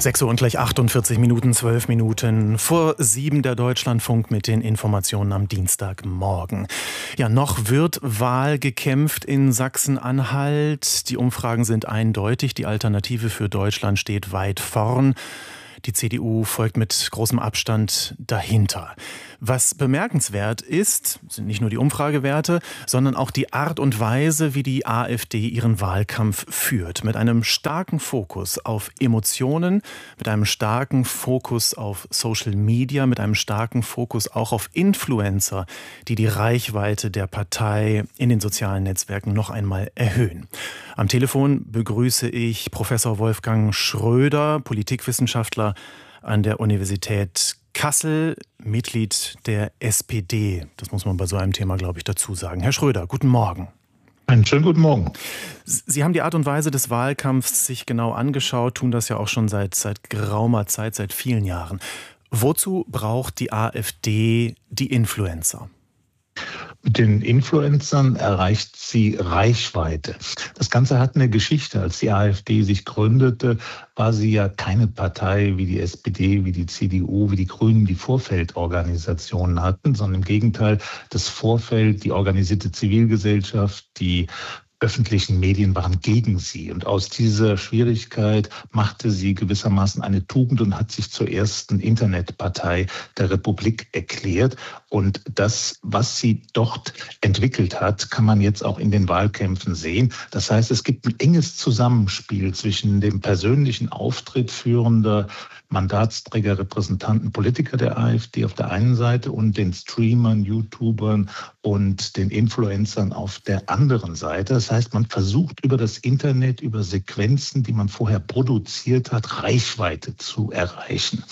6 Uhr und gleich 48 Minuten, 12 Minuten vor 7 der Deutschlandfunk mit den Informationen am Dienstagmorgen. Ja, noch wird Wahl gekämpft in Sachsen-Anhalt. Die Umfragen sind eindeutig. Die Alternative für Deutschland steht weit vorn. Die CDU folgt mit großem Abstand dahinter. Was bemerkenswert ist, sind nicht nur die Umfragewerte, sondern auch die Art und Weise, wie die AfD ihren Wahlkampf führt. Mit einem starken Fokus auf Emotionen, mit einem starken Fokus auf Social Media, mit einem starken Fokus auch auf Influencer, die die Reichweite der Partei in den sozialen Netzwerken noch einmal erhöhen. Am Telefon begrüße ich Professor Wolfgang Schröder, Politikwissenschaftler an der Universität Kassel, Mitglied der SPD. Das muss man bei so einem Thema, glaube ich, dazu sagen. Herr Schröder, guten Morgen. Einen schönen guten Morgen. Sie haben die Art und Weise des Wahlkampfs sich genau angeschaut, tun das ja auch schon seit geraumer Zeit, seit vielen Jahren. Wozu braucht die AfD die Influencer? Mit den Influencern erreicht sie Reichweite. Das Ganze hat eine Geschichte. Als die AfD sich gründete, war sie ja keine Partei wie die SPD, wie die CDU, wie die Grünen, die Vorfeldorganisationen hatten, sondern im Gegenteil, das Vorfeld, die organisierte Zivilgesellschaft, die öffentlichen Medien waren gegen sie. Und aus dieser Schwierigkeit machte sie gewissermaßen eine Tugend und hat sich zur ersten Internetpartei der Republik erklärt. Und das, was sie dort entwickelt hat, kann man jetzt auch in den Wahlkämpfen sehen. Das heißt, es gibt ein enges Zusammenspiel zwischen dem persönlichen Auftritt führender Mandatsträger, Repräsentanten, Politiker der AfD auf der einen Seite und den Streamern, YouTubern und den Influencern auf der anderen Seite. Das heißt, man versucht über das Internet, über Sequenzen, die man vorher produziert hat, Reichweite zu erreichen.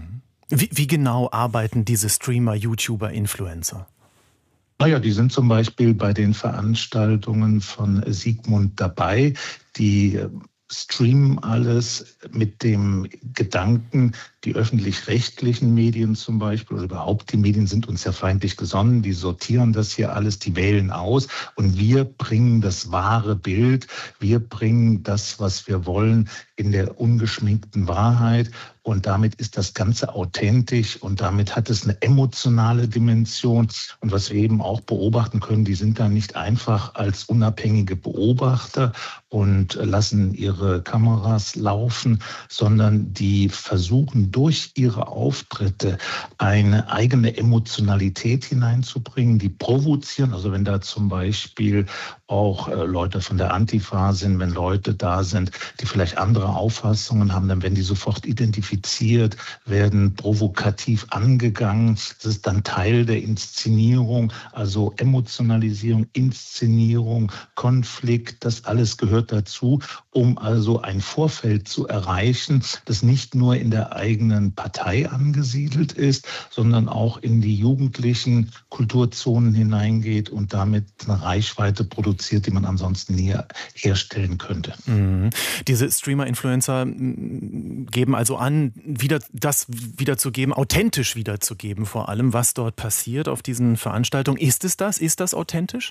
Wie genau arbeiten diese Streamer, YouTuber, Influencer? Naja, die sind zum Beispiel bei den Veranstaltungen von Sigmund dabei, die streamen alles mit dem Gedanken, die öffentlich-rechtlichen Medien zum Beispiel oder überhaupt die Medien sind uns ja feindlich gesonnen, die sortieren das hier alles, die wählen aus und wir bringen das wahre Bild, wir bringen das, was wir wollen, in der ungeschminkten Wahrheit und damit ist das Ganze authentisch und damit hat es eine emotionale Dimension und was wir eben auch beobachten können, die sind da nicht einfach als unabhängige Beobachter und lassen ihre Kameras laufen, sondern die versuchen durch ihre Auftritte eine eigene Emotionalität hineinzubringen, die provozieren. Also wenn da zum Beispiel auch Leute von der Antifa sind, wenn Leute da sind, die vielleicht andere Auffassungen haben, dann werden die sofort identifiziert, werden provokativ angegangen. Das ist dann Teil der Inszenierung, also Emotionalisierung, Inszenierung, Konflikt, das alles gehört dazu, um also ein Vorfeld zu erreichen, das nicht nur in der eigenen Partei angesiedelt ist, sondern auch in die jugendlichen Kulturzonen hineingeht und damit eine Reichweite produziert, die man ansonsten nie herstellen könnte. Diese Streamer-Influencer geben also an, das wiederzugeben, authentisch wiederzugeben vor allem, was dort passiert auf diesen Veranstaltungen. Ist es das? Ist das authentisch?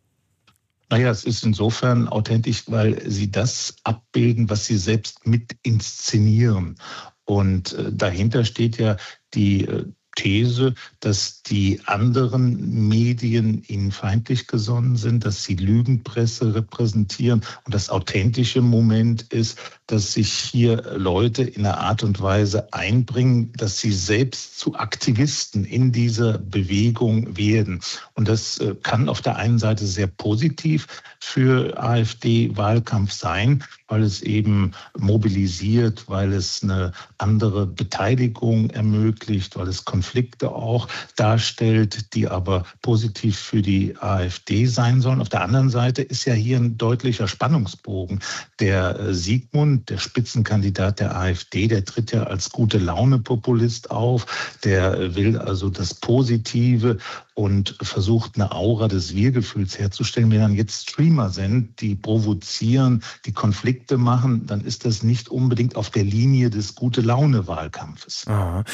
Naja, es ist insofern authentisch, weil sie das abbilden, was sie selbst mit inszenieren. Und dahinter steht ja die These, dass die anderen Medien ihnen feindlich gesonnen sind, dass sie Lügenpresse repräsentieren. Und das authentische Moment ist, dass sich hier Leute in einer Art und Weise einbringen, dass sie selbst zu Aktivisten in dieser Bewegung werden. Und das kann auf der einen Seite sehr positiv für AfD-Wahlkampf sein, weil es eben mobilisiert, weil es eine andere Beteiligung ermöglicht, weil es Konflikte auch darstellt, die aber positiv für die AfD sein sollen. Auf der anderen Seite ist ja hier ein deutlicher Spannungsbogen. Der Sigmund, der Spitzenkandidat der AfD, der tritt ja als Gute-Laune-Populist auf. Der will also das Positive und versucht eine Aura des Wir-Gefühls herzustellen. Wenn dann jetzt Streamer sind, die provozieren, die Konflikte machen, dann ist das nicht unbedingt auf der Linie des Gute-Laune-Wahlkampfes.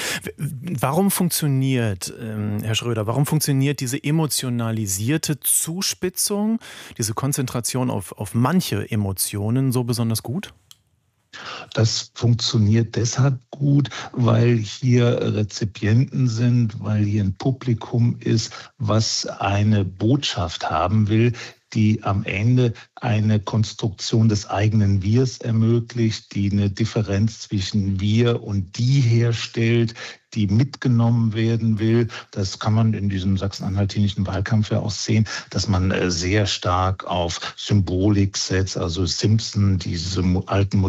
Warum funktioniert, Herr Schröder, warum funktioniert diese emotionalisierte Zuspitzung, diese Konzentration auf manche Emotionen so besonders gut? Das funktioniert deshalb gut, weil hier Rezipienten sind, weil hier ein Publikum ist, was eine Botschaft haben will, die am Ende eine Konstruktion des eigenen Wirs ermöglicht, die eine Differenz zwischen wir und die herstellt, die mitgenommen werden will. Das kann man in diesem sachsen-anhaltinischen Wahlkampf ja auch sehen, dass man sehr stark auf Symbolik setzt, also Simpson, diese alten